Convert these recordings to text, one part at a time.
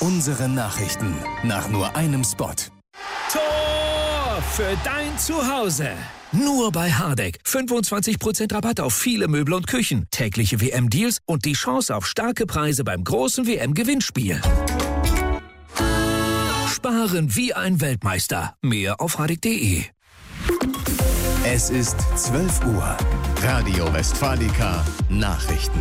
Unsere Nachrichten nach nur einem Spot. Tor für dein Zuhause. Nur bei Hardegg. 25% Rabatt auf viele Möbel und Küchen, tägliche WM-Deals und die Chance auf starke Preise beim großen WM-Gewinnspiel. Sparen wie ein Weltmeister. Mehr auf hardegg.de. Es ist 12 Uhr. Radio Westfalica Nachrichten.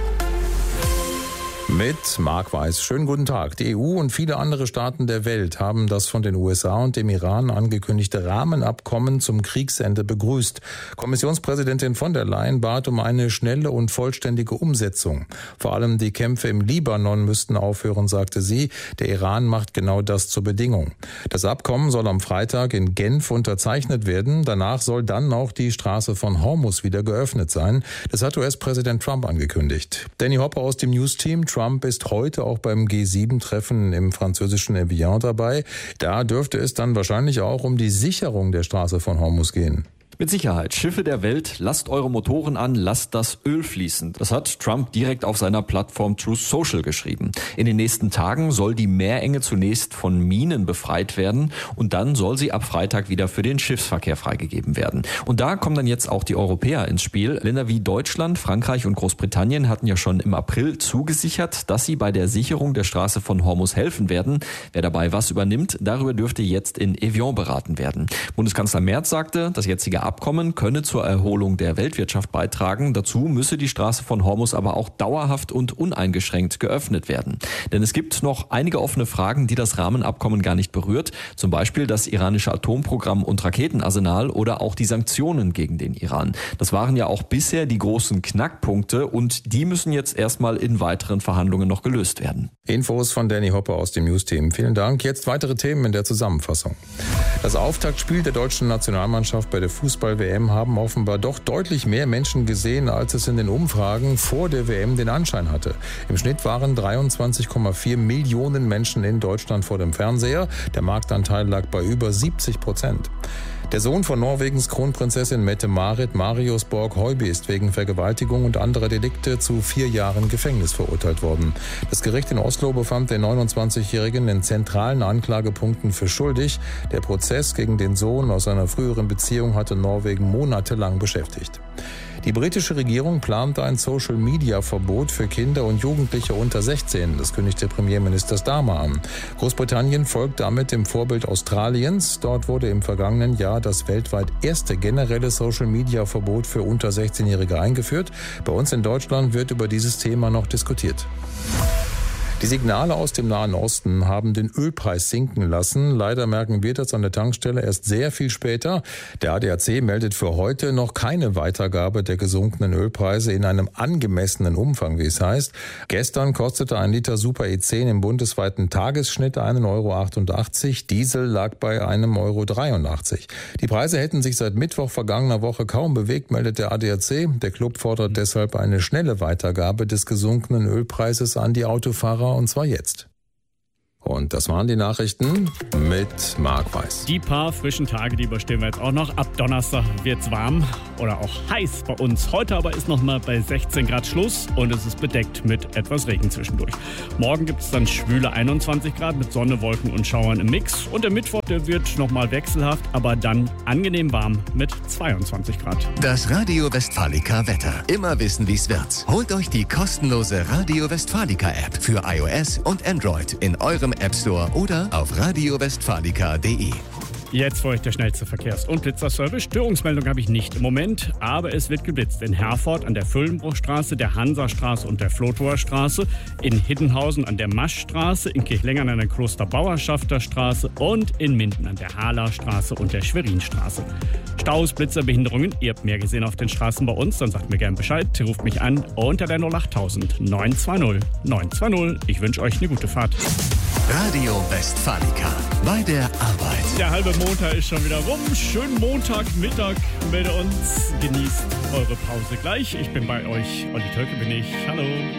Mit Marc Weiß. Schönen guten Tag. Die EU und viele andere Staaten der Welt haben das von den USA und dem Iran angekündigte Rahmenabkommen zum Kriegsende begrüßt. Kommissionspräsidentin von der Leyen bat um eine schnelle und vollständige Umsetzung. Vor allem die Kämpfe im Libanon müssten aufhören, sagte sie. Der Iran macht genau das zur Bedingung. Das Abkommen soll am Freitag in Genf unterzeichnet werden. Danach soll dann auch die Straße von Hormuz wieder geöffnet sein. Das hat US-Präsident Trump angekündigt. Danny Hopper aus dem News-Team. Trump ist heute auch beim G7-Treffen im französischen Evian dabei. Da dürfte es dann wahrscheinlich auch um die Sicherung der Straße von Hormuz gehen. Mit Sicherheit. Schiffe der Welt, lasst eure Motoren an, lasst das Öl fließen. Das hat Trump direkt auf seiner Plattform Truth Social geschrieben. In den nächsten Tagen soll die Meerenge zunächst von Minen befreit werden und dann soll sie ab Freitag wieder für den Schiffsverkehr freigegeben werden. Und da kommen dann jetzt auch die Europäer ins Spiel. Länder wie Deutschland, Frankreich und Großbritannien hatten ja schon im April zugesichert, dass sie bei der Sicherung der Straße von Hormuz helfen werden. Wer dabei was übernimmt, darüber dürfte jetzt in Evian beraten werden. Bundeskanzler Merz sagte, das jetzige Abkommen könne zur Erholung der Weltwirtschaft beitragen. Dazu müsse die Straße von Hormuz aber auch dauerhaft und uneingeschränkt geöffnet werden. Denn es gibt noch einige offene Fragen, die das Rahmenabkommen gar nicht berührt. Zum Beispiel das iranische Atomprogramm und Raketenarsenal oder auch die Sanktionen gegen den Iran. Das waren ja auch bisher die großen Knackpunkte und die müssen jetzt erstmal in weiteren Verhandlungen noch gelöst werden. Infos von Danny Hopper aus dem News-Team. Vielen Dank. Jetzt weitere Themen in der Zusammenfassung. Das Auftaktspiel der deutschen Nationalmannschaft bei der Fußball-WM haben offenbar doch deutlich mehr Menschen gesehen, als es in den Umfragen vor der WM den Anschein hatte. Im Schnitt waren 23,4 Millionen Menschen in Deutschland vor dem Fernseher. Der Marktanteil lag bei über 70%. Der Sohn von Norwegens Kronprinzessin Mette-Marit, Marius Borg-Høiby, ist wegen Vergewaltigung und anderer Delikte zu 4 Jahren Gefängnis verurteilt worden. Das Gericht in Oslo befand den 29-Jährigen in zentralen Anklagepunkten für schuldig. Der Prozess gegen den Sohn aus einer früheren Beziehung hatte Norwegen monatelang beschäftigt. Die britische Regierung plant ein Social-Media-Verbot für Kinder und Jugendliche unter 16. Das kündigte Premierminister Starmer an. Großbritannien folgt damit dem Vorbild Australiens. Dort wurde im vergangenen Jahr das weltweit erste generelle Social-Media-Verbot für unter 16-Jährige eingeführt. Bei uns in Deutschland wird über dieses Thema noch diskutiert. Die Signale aus dem Nahen Osten haben den Ölpreis sinken lassen. Leider merken wir das an der Tankstelle erst sehr viel später. Der ADAC meldet für heute noch keine Weitergabe der gesunkenen Ölpreise in einem angemessenen Umfang, wie es heißt. Gestern kostete ein Liter Super E10 im bundesweiten Tagesschnitt 1,88 €. Diesel lag bei 1,83 €. Die Preise hätten sich seit Mittwoch vergangener Woche kaum bewegt, meldet der ADAC. Der Club fordert deshalb eine schnelle Weitergabe des gesunkenen Ölpreises an die Autofahrer. Und zwar jetzt. Und das waren die Nachrichten mit Marc Weiß. Die paar frischen Tage, die überstehen wir jetzt auch noch. Ab Donnerstag wird's warm oder auch heiß bei uns. Heute aber ist noch mal bei 16 Grad Schluss und es ist bedeckt mit etwas Regen zwischendurch. Morgen gibt es dann schwüle 21 Grad mit Sonne, Wolken und Schauern im Mix. Und der Mittwoch, der wird noch mal wechselhaft, aber dann angenehm warm mit 22 Grad. Das Radio Westfalica Wetter. Immer wissen, wie's wird. Holt euch die kostenlose Radio Westfalica App für iOS und Android in eurem App Store oder auf radiowestfalica.de. Jetzt für euch der schnellste Verkehrs- und Blitzerservice. Störungsmeldung habe ich nicht im Moment, aber es wird geblitzt in Herford an der Füllenbruchstraße, der Hansastraße und der Flotower Straße, in Hiddenhausen an der Maschstraße, in Kirchlengern an der Klosterbauerschafter Straße und in Minden an der Haaler-Straße und der Schwerinstraße. Staus, Blitzer, Behinderungen, ihr habt mehr gesehen auf den Straßen bei uns, dann sagt mir gerne Bescheid, ruft mich an unter der 08000 920 920. Ich wünsche euch eine gute Fahrt. Radio Westfalica. Bei der Arbeit. Der halbe Montag ist schon wieder rum. Schönen Montagmittag mit uns. Genießt eure Pause gleich. Ich bin bei euch. Olli Tölke bin ich. Hallo.